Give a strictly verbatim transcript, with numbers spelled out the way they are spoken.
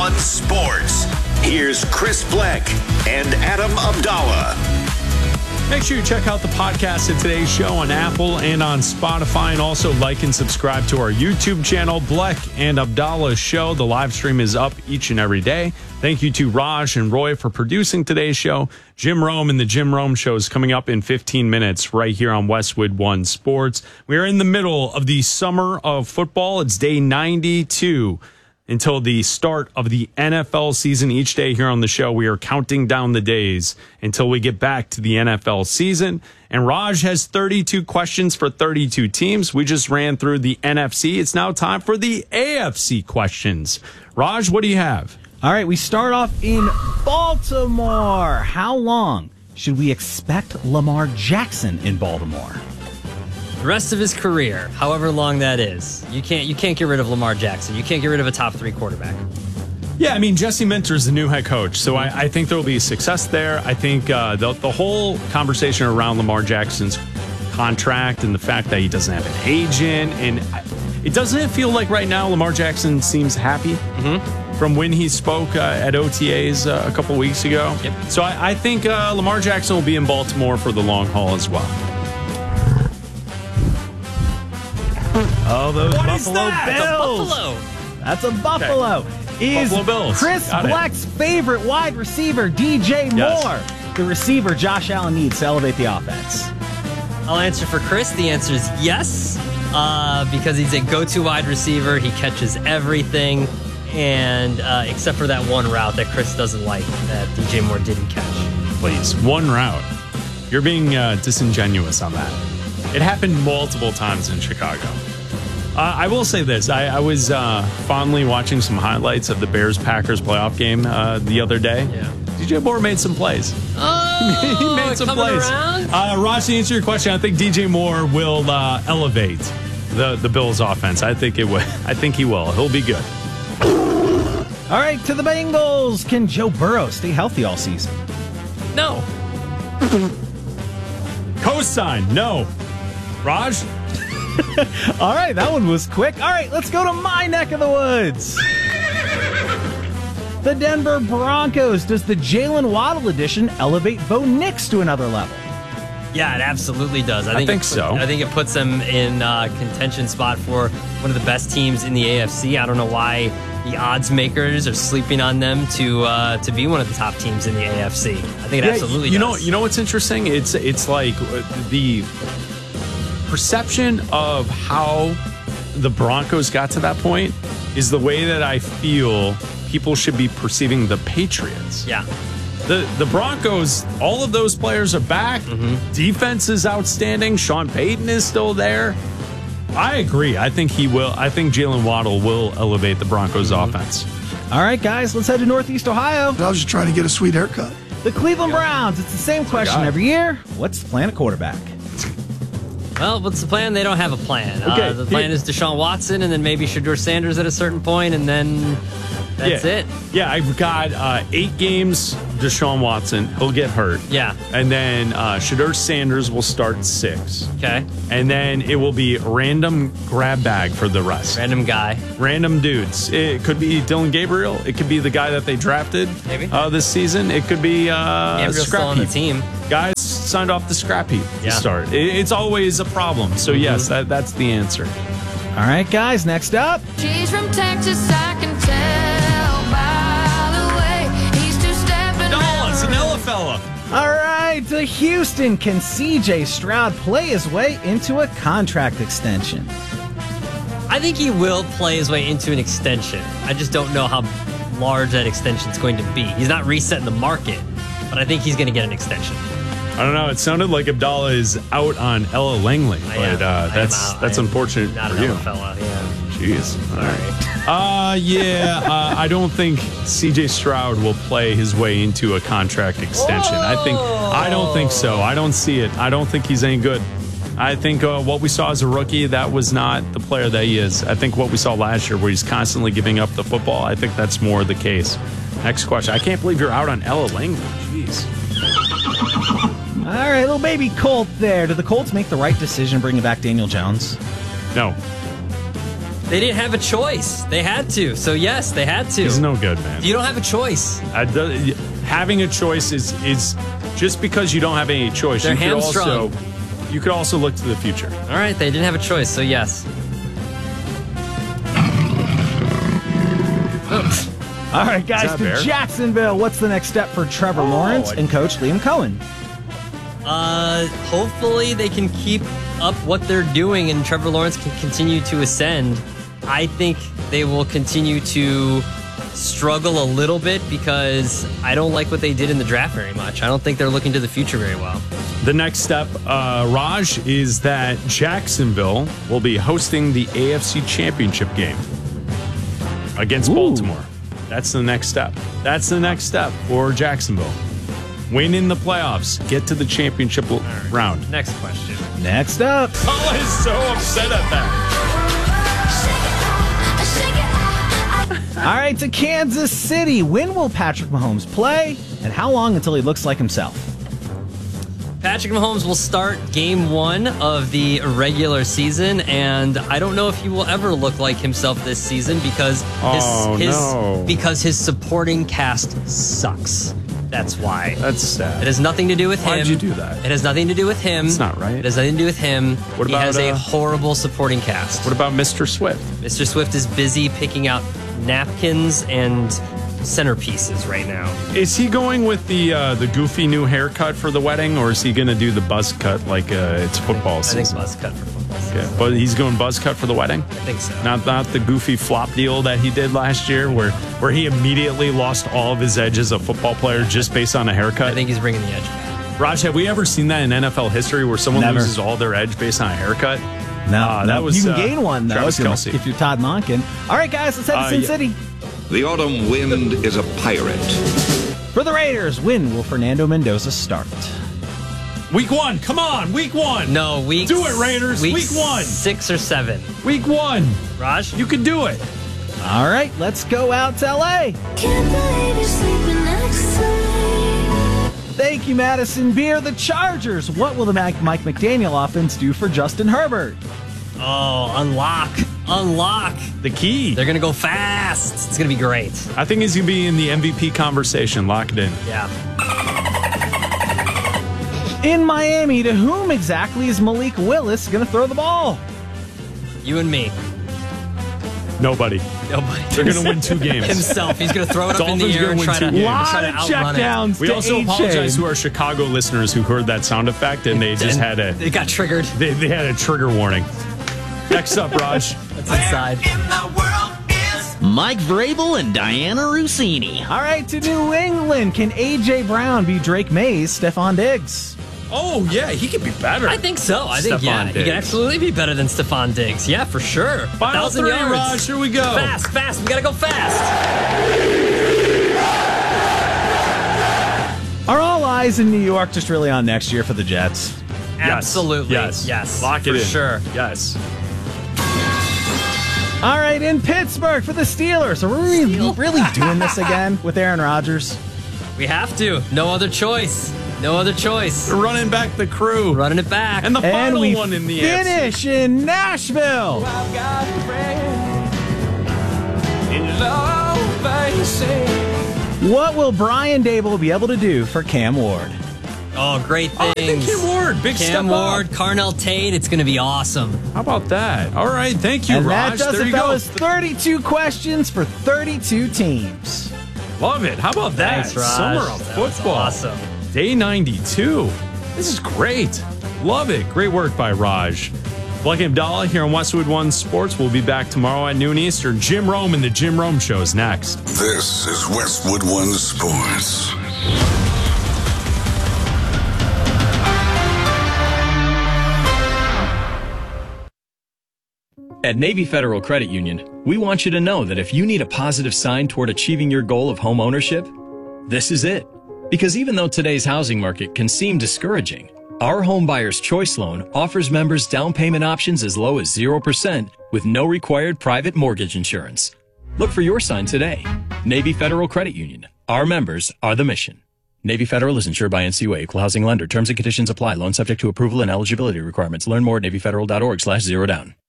One Sports. Here's Chris Bleck and Adam Abdallah. Make sure you check out the podcast of today's show on Apple and on Spotify, and also like and subscribe to our YouTube channel, Bleck and Abdallah Show. The live stream is up each and every day. Thank you to Raj and Roy for producing today's show. Jim Rome and the Jim Rome Show is coming up in fifteen minutes right here on Westwood One Sports. We are in the middle of the summer of football. It's day ninety-two. Until the start of the N F L season. Each day here on the show, we are counting down the days until we get back to the N F L season. And Raj has thirty-two questions for thirty-two teams. We just ran through the N F C. It's now time for the A F C questions. Raj, what do you have? All right, we start off in Baltimore. How long should we expect Lamar Jackson in Baltimore? The rest of his career, however long that is. You can't you can't get rid of Lamar Jackson. You can't get rid of a top three quarterback. Yeah, I mean, Jesse Minter's the new head coach, so I, I think there will be success there. I think uh, the, the whole conversation around Lamar Jackson's contract and the fact that he doesn't have an agent, and it doesn't feel like right now Lamar Jackson seems happy mm-hmm. from when he spoke uh, at O T As uh, a couple weeks ago. Yep. So I, I think uh, Lamar Jackson will be in Baltimore for the long haul as well. Oh, those what Buffalo that? Bills. Buffalo. That's a Buffalo. Okay. Is Buffalo Bills. Chris Got Black's it. favorite wide receiver, D J Moore, yes. the receiver Josh Allen needs to elevate the offense? I'll answer for Chris. The answer is yes, uh, because he's a go-to wide receiver. He catches everything, and uh, except for that one route that Chris doesn't like that D J Moore didn't catch. Please, one route. You're being uh, disingenuous on that. It happened multiple times in Chicago. Uh, I will say this. I, I was uh, fondly watching some highlights of the Bears-Packers playoff game uh, the other day. Yeah. D J Moore made some plays. Oh, he made some coming plays. around? Uh, Raj, to answer your question, I think D J Moore will uh, elevate the, the Bills' offense. I think it will. I think he will. He'll be good. All right, to the Bengals. Can Joe Burrow stay healthy all season? No. Cosign, no. Raj? All right, that one was quick. All right, let's go to my neck of the woods. The Denver Broncos. Does the Jalen Waddle edition elevate Bo Nix to another level? Yeah, it absolutely does. I I think, think it put, so. I think it puts them in uh, contention spot for one of the best teams in the A F C. I don't know why the odds makers are sleeping on them to uh, to be one of the top teams in the A F C. I think it Yeah, absolutely you does. know, you know what's interesting? It's it's like the perception of how the Broncos got to that point is the way that I feel people should be perceiving the Patriots. Yeah. The the Broncos, all of those players are back. Mm-hmm. Defense is outstanding. Sean Payton is still there. I agree. I think he will. I think Jalen Waddle will elevate the Broncos mm-hmm. offense. All right, guys, let's head to Northeast Ohio. I was just trying to get a sweet haircut. The Cleveland Browns. It's the same question every year. What's the plan at quarterback? Well, what's the plan? They don't have a plan. Okay. Uh, the plan is Deshaun Watson and then maybe Shedeur Sanders at a certain point, and then that's yeah. it. Yeah, I've got uh, eight games. Deshaun Watson, he'll get hurt. Yeah. And then uh, Shedeur Sanders will start six. Okay. And then it will be random grab bag for the rest. Random guy. Random dudes. It could be Dylan Gabriel. It could be the guy that they drafted Maybe. uh, this season. It could be uh, Gabriel's scrap still on the heap. team. Guys signed off the scrap heap to Yeah. start. It, it's always a problem. So, Mm-hmm. yes, that, that's the answer. All right, guys, next up. She's from Texas, I can tell by the way he's two-stepping. Oh, it's an Ella fella. All right, to Houston. Can C J Stroud play his way into a contract extension? I think he will play his way into an extension. I just don't know how large that extension is going to be. He's not resetting the market, but I think he's going to get an extension. I don't know. It sounded like Abdallah is out on Ella Langley, I but am. uh, I that's am out. that's I am unfortunate Not for an you. Ella fella, yeah. Jeez. All right. Uh, yeah, uh, I don't think C J Stroud will play his way into a contract extension. I think I don't think so. I don't see it. I don't think he's any good. I think uh, what we saw as a rookie, that was not the player that he is. I think what we saw last year, where he's constantly giving up the football, I think that's more the case. Next question. I can't believe you're out on Ella Langley. Jeez. All right, little baby Colt there. Did the Colts make the right decision bringing back Daniel Jones? No. They didn't have a choice. They had to. So yes, they had to. He's no good, man. You don't have a choice. I do, having a choice is is just because you don't have any choice. They're you could hamstrung. also you could also look to the future. All right, they didn't have a choice. So yes. All right, guys, Is that to fair? Jacksonville. What's the next step for Trevor Oh, Lawrence I- and Coach Liam Cohen? Uh, hopefully they can keep up what they're doing and Trevor Lawrence can continue to ascend. I think they will continue to struggle a little bit because I don't like what they did in the draft very much. I don't think they're looking to the future very well. The next step, uh, Raj, is that Jacksonville will be hosting the A F C Championship game against Ooh. Baltimore. That's the next step. That's the next step for Jacksonville. Win in the playoffs. Get to the championship l- round. Next question. Next up. Paula is so upset at that. All right, to Kansas City. When will Patrick Mahomes play, and how long until he looks like himself? Patrick Mahomes will start game one of the regular season, and I don't know if he will ever look like himself this season because his, Oh, his no. because his supporting cast sucks. That's why. That's sad. It has nothing to do with Why'd him. you do that? It has nothing to do with him. It's not right. It has nothing to do with him. What he about, has a uh, horrible supporting cast. What about Mister Swift? Mister Swift is busy picking out napkins and centerpieces right now. Is he going with the uh, the goofy new haircut for the wedding, or is he going to do the buzz cut like uh, it's football I think season? buzz cut for football season. Okay, but he's going buzz cut for the wedding. I think so. Not not the goofy flop deal that he did last year, where where he immediately lost all of his edge as a football player just based on a haircut. I think he's bringing the edge back. Raj, have we ever seen that in N F L history where someone Never. loses all their edge based on a haircut? No, Uh, no, that was, you can uh, gain one though Travis if you're, Kelce. if you're Todd Monken. All right, guys, let's head to Uh, Sin yeah. City. The autumn wind is a pirate. For the Raiders, when will Fernando Mendoza start? Week one, come on, week one. No, week. Do it, Raiders. Week, Week one. Six or seven. Week one. Raj? You can do it. All right, let's go out to L A. Can't believe you're sleeping next to me. Thank you, Madison Beer. The Chargers. What will the Mike, Mike McDaniel offense do for Justin Herbert? Oh, unlock. Unlock. The key. They're going to go fast. It's going to be great. I think he's going to be in the M V P conversation. Lock it in. Yeah. In Miami, to whom exactly is Malik Willis going to throw the ball? You and me. Nobody. Nobody. They're going to win two games. Himself. He's going to throw it up in the Dolphins air gonna and win try two to, games. Lot try to of outrun it. checkdowns. We to also A-Chain. apologize to our Chicago listeners who heard that sound effect and they just had a It got triggered. they, they had a trigger warning. Next up, Raj. That's inside. Mike Vrabel and Diana Rossini. All right, to New England. Can A J. Brown be Drake Mays, Stephon Diggs? Oh, yeah, he could be better. I think so. I think, Stephon yeah. He Diggs. can absolutely be better than Stephon Diggs. Yeah, for sure. Final Thousand three, yards. Raj. Here we go. Fast, fast. We got to go fast. Are all eyes in New York just really on next year for the Jets? Yes. Absolutely. Yes. Yes. Lock it for in. sure. Yes. All right, in Pittsburgh for the Steelers. Are we really, really doing this again with Aaron Rodgers? We have to. No other choice. No other choice. They're running back the crew. Running it back. And the And final we one in the A F C. finish in Nashville. What will Brian Dable be able to do for Cam Ward? Oh, great Oh, I things. think Cam Ward. Big Cam step Ward, up. Carnell Tate. It's going to be awesome. How about that? All right. Thank you, And Raj. that does there it, you go. fellas. thirty-two questions for thirty-two teams. Love it. How about that? Thanks, Raj. Summer of That was football. awesome. Day ninety-two. This is great. Love it. Great work by Raj. Black and Abdallah here on Westwood One Sports. We'll be back tomorrow at noon Eastern. Jim Rome and the Jim Rome Show is next. This is Westwood One Sports. At Navy Federal Credit Union, we want you to know that if you need a positive sign toward achieving your goal of home ownership, this is it. Because even though today's housing market can seem discouraging, our Home Buyer's Choice Loan offers members down payment options as low as zero percent with no required private mortgage insurance. Look for your sign today. Navy Federal Credit Union. Our members are the mission. Navy Federal is insured by N C U A, Equal Housing Lender. Terms and conditions apply. Loan subject to approval and eligibility requirements. Learn more at navy federal dot org slash zero down.